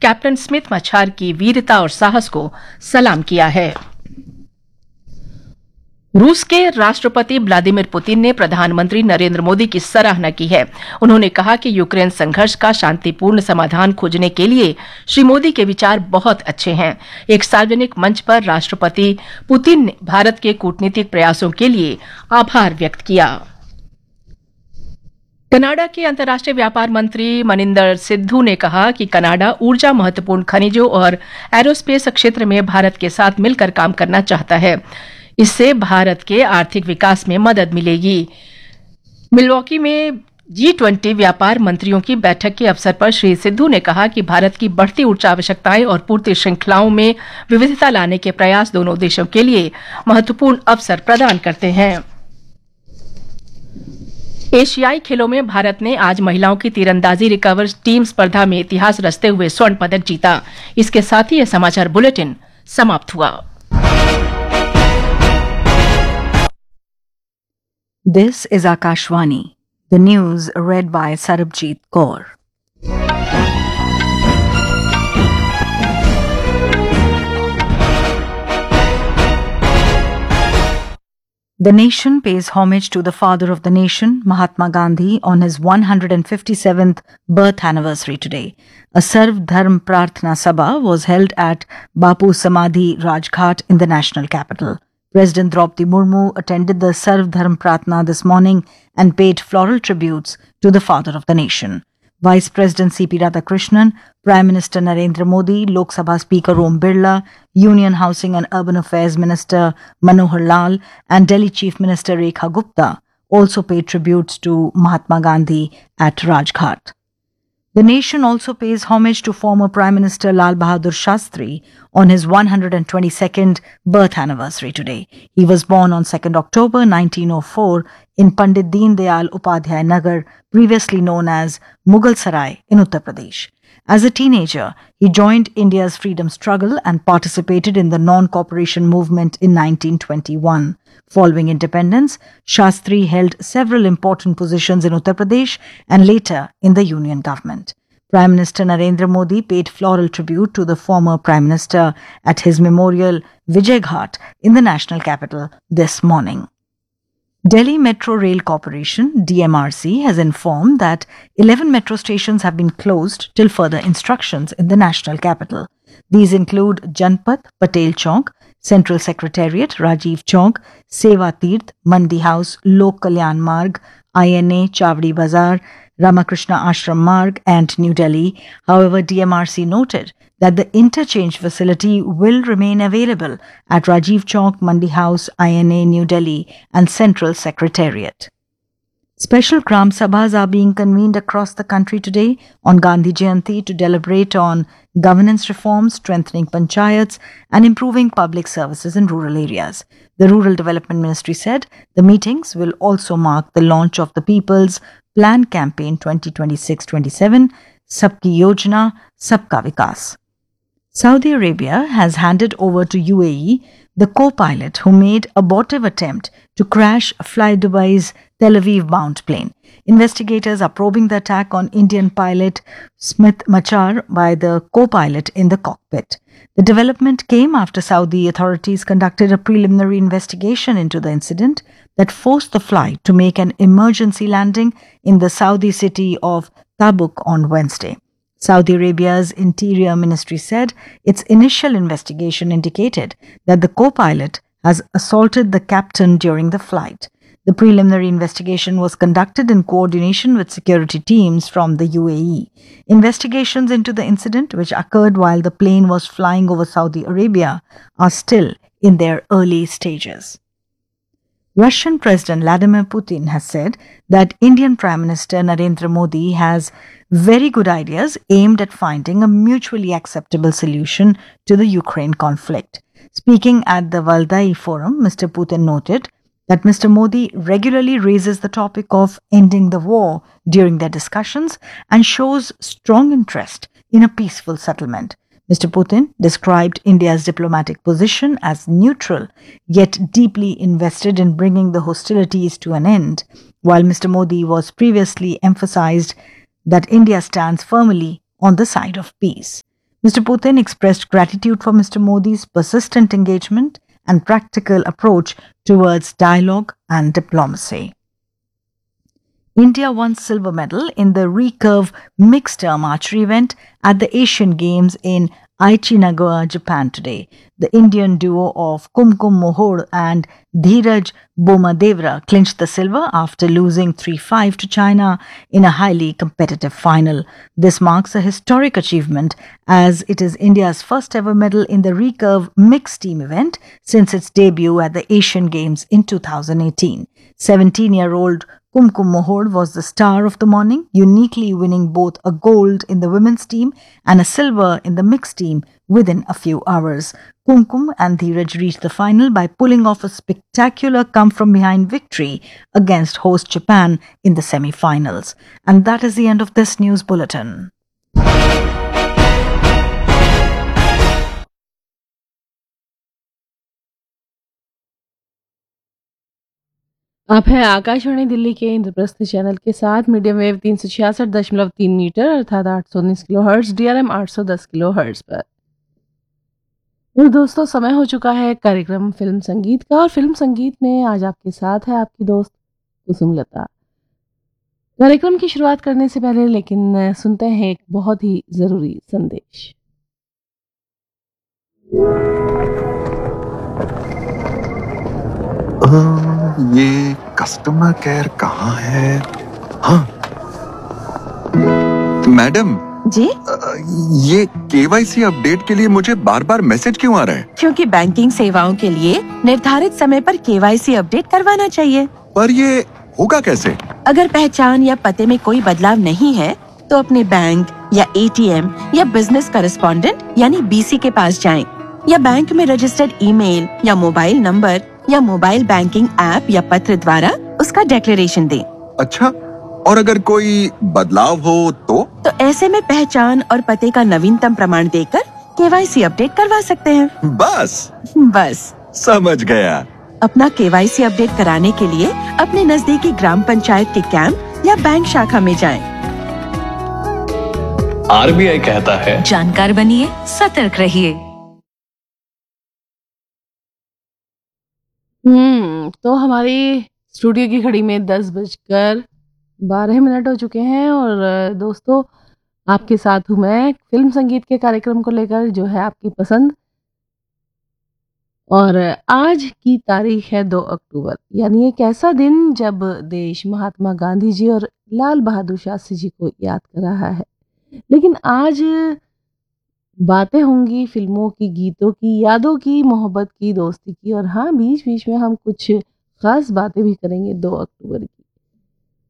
Captain Smith मछार की वीरता और साहस को सलाम किया है। रूस के राष्ट्रपति व्लादिमीर पुतिन ने प्रधानमंत्री नरेंद्र मोदी की सराहना की है। उन्होंने कहा कि यूक्रेन संघर्ष का शांतिपूर्ण समाधान खोजने के लिए श्री मोदी के विचार बहुत अच्छे हैं। एक सार्वजनिक मंच पर राष्ट्रपति पुतिन ने भारत के कूटनीतिक प्रयासों के लिए आभार व्यक्त किया। कनाडा के अंतर्राष्ट्रीय व्यापार मंत्री मनिंदर सिद्धू ने कहा कि कनाडा ऊर्जा, महत्वपूर्ण खनिजों और एरोस्पेस क्षेत्र में भारत के साथ मिलकर काम करना चाहता है। इससे भारत के आर्थिक विकास में मदद मिलेगी। मिल्वॉकी में G20 व्यापार मंत्रियों की बैठक के अवसर पर श्री सिद्धू ने कहा कि भारत की बढ़ती ऊर्जा आवश्यकताएं और पूर्ति श्रृंखलाओं में विविधता लाने के प्रयास दोनों देशों के लिए महत्वपूर्ण अवसर प्रदान करते हैं। एशियाई खेलों में भारत ने आज महिलाओं की तीरंदाजी रिकर्व टीम स्पर्धा में इतिहास रचते हुए स्वर्ण पदक जीता। इसके साथ ही यह समाचार बुलेटिन समाप्त हुआ। This is Akashvani. The news read by Sarabjit Kaur. The nation pays homage to the father of the nation, Mahatma Gandhi, on his 157th birth anniversary today. A Sarv Dharm Prarthna Sabha was held at Bapu Samadhi Rajghat in the national capital. President Draupadi Murmu attended the Sarv Dharm Pratna this morning and paid floral tributes to the father of the nation. Vice President C.P. Radhakrishnan, Prime Minister Narendra Modi, Lok Sabha Speaker Om Birla, Union Housing and Urban Affairs Minister Manohar Lal and Delhi Chief Minister Rekha Gupta also paid tributes to Mahatma Gandhi at Rajghat. The nation also pays homage to former Prime Minister Lal Bahadur Shastri on his 122nd birth anniversary today. He was born on 2nd October 1904 in Pandit Deen Dayal Upadhyay Nagar, previously known as Mughal Sarai in Uttar Pradesh. As a teenager, he joined India's freedom struggle and participated in the non-cooperation movement in 1921. Following independence, Shastri held several important positions in Uttar Pradesh and later in the Union government. Prime Minister Narendra Modi paid floral tribute to the former Prime Minister at his memorial Vijay Ghat in the national capital this morning. Delhi Metro Rail Corporation, DMRC, has informed that 11 metro stations have been closed till further instructions in the national capital. These include Janpath, Patel Chowk, Central Secretariat, Rajiv Chowk, Seva Tirth, Mandi House, Lok Kalyan Marg, INA, Chavdi Bazar, Ramakrishna Ashram Marg and New Delhi. However, DMRC noted that the interchange facility will remain available at Rajiv Chowk, Mandi House, INA, New Delhi and Central Secretariat. Special Gram Sabhas are being convened across the country today on Gandhi Jayanti to deliberate on governance reforms, strengthening panchayats and improving public services in rural areas. The Rural Development Ministry said the meetings will also mark the launch of the People's Plan Campaign 2026-27, Sabki Yojana, Sabka Vikas. Saudi Arabia has handed over to UAE the co-pilot who made abortive attempt to crash Fly Dubai's Tel Aviv-bound plane. Investigators are probing the attack on Indian pilot Smith Machar by the co-pilot in the cockpit. The development came after Saudi authorities conducted a preliminary investigation into the incident that forced the flight to make an emergency landing in the Saudi city of Tabuk on Wednesday. Saudi Arabia's Interior Ministry said its initial investigation indicated that the co-pilot has assaulted the captain during the flight. The preliminary investigation was conducted in coordination with security teams from the UAE. Investigations into the incident, which occurred while the plane was flying over Saudi Arabia, are still in their early stages. Russian President Vladimir Putin has said that Indian Prime Minister Narendra Modi has very good ideas aimed at finding a mutually acceptable solution to the Ukraine conflict. Speaking at the Valdai Forum, Mr. Putin noted that Mr. Modi regularly raises the topic of ending the war during their discussions and shows strong interest in a peaceful settlement. Mr. Putin described India's diplomatic position as neutral, yet deeply invested in bringing the hostilities to an end, while Mr. Modi was previously emphasized that India stands firmly on the side of peace. Mr. Putin expressed gratitude for Mr. Modi's persistent engagement and practical approach towards dialogue and diplomacy. India won silver medal in the recurve mixed term archery event at the Asian Games in Aichi, Nagoya, Japan today. The Indian duo of Kumkum Mohod and Dheeraj Bomadevra clinched the silver after losing 3-5 to China in a highly competitive final. This marks a historic achievement as it is India's first ever medal in the recurve mixed team event since its debut at the Asian Games in 2018. 17-year-old Kumkum Mohod was the star of the morning, uniquely winning both a gold in the women's team and a silver in the mixed team within a few hours. Kumkum and Dheeraj reached the final by pulling off a spectacular come-from-behind victory against host Japan in the semi-finals. And that is the end of this news bulletin. आप हैं आकाशवाणी दिल्ली के Indraprastha channel के साथ medium wave 366.3 metre अर्थात 819 kilo hertz DRM 810 kilo hertz पर। और दोस्तों समय हो चुका है कार्यक्रम फिल्म संगीत का, और फिल्म संगीत में आज आपके साथ है आपकी दोस्त कुसुम लता। कार्यक्रम की शुरुआत करने से पहले लेकिन सुनते हैं एक बहुत ही जरूरी संदेश। ये कस्टमर केयर कहाँ है? हाँ मैडम जी, ये KYC अपडेट के लिए मुझे बार बार मैसेज क्यों आ रहा है? क्योंकि बैंकिंग सेवाओं के लिए निर्धारित समय पर KYC अपडेट करवाना चाहिए। पर ये होगा कैसे? अगर पहचान या पते में कोई बदलाव नहीं है तो अपने बैंक या ATM या बिजनेस करेस्पॉन्डेंट यानी BC के पास जाएं, या बैंक में रजिस्टर्ड ईमेल या मोबाइल नंबर या मोबाइल बैंकिंग ऐप या पत्र द्वारा उसका डिक्लेरेशन दें। अच्छा, और अगर कोई बदलाव हो तो ऐसे में पहचान और पते का नवीनतम प्रमाण देकर KYC अपडेट करवा सकते हैं। बस समझ गया। अपना KYC अपडेट कराने के लिए अपने नजदीकी ग्राम पंचायत के कैंप या बैंक शाखा में जाएं। RBI कहता है, जानकार बनिए, सतर्क रहिए। तो हमारी स्टूडियो की घड़ी में 10:12 हो चुके हैं, और दोस्तों आपके साथ हूँ मैं फिल्म संगीत के कार्यक्रम को लेकर, जो है आपकी पसंद। और आज की तारीख है 2 अक्टूबर, यानी एक ऐसा दिन जब देश महात्मा गांधी जी और लाल बहादुर शास्त्री जी को याद कर रहा है। लेकिन आज बातें होंगी फिल्मों की, गीतों की, यादों की, मोहब्बत की, दोस्ती की, और हाँ बीच बीच में हम कुछ खास बातें भी करेंगे 2 अक्टूबर की।